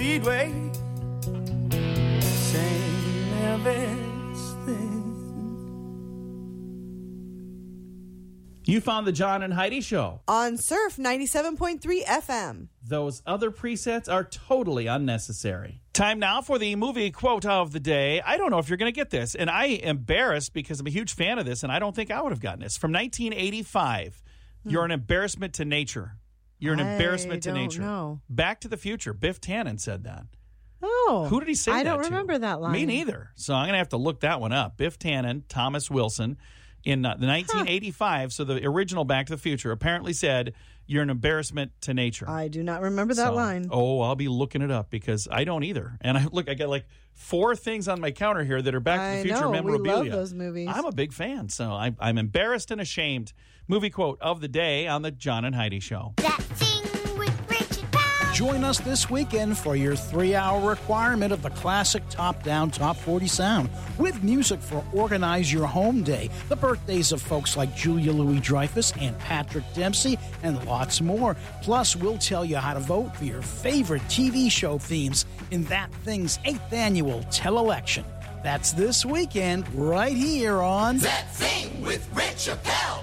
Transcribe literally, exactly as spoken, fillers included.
Speedway, Saint Elvis thing. You found the John and Heidi Show on Surf ninety-seven point three F M. Those other presets are totally unnecessary. Time now for the movie quote of the day. I don't know if you're going to get this, and I am embarrassed because I'm a huge fan of this, and I don't think I would have gotten this. From nineteen eighty-five, hmm. You're an embarrassment to nature. You're an I embarrassment to nature. Know. Back to the Future. Biff Tannen said that. Oh. Who did he say I that don't to? remember that line. Me neither. So I'm going to have to look that one up. Biff Tannen, Thomas Wilson, in uh, the nineteen eighty-five, huh. So the original Back to the Future, apparently said, you're an embarrassment to nature. I do not remember that so, line. Oh, I'll be looking it up because I don't either. And I look, I got like four things on my counter here that are Back I to the Future know, memorabilia. We love those movies. I'm a big fan, so I, I'm embarrassed and ashamed. Movie quote of the day on the John and Heidi Show. That thing with Richard Powell. Join us this weekend for your three-hour requirement of the classic top-down Top forty sound with music for Organize Your Home Day, the birthdays of folks like Julia Louis-Dreyfus and Patrick Dempsey, and lots more. Plus, we'll tell you how to vote for your favorite T V show themes in That Thing's eighth annual Tele-Election. That's this weekend right here on That Thing with Rich Appel.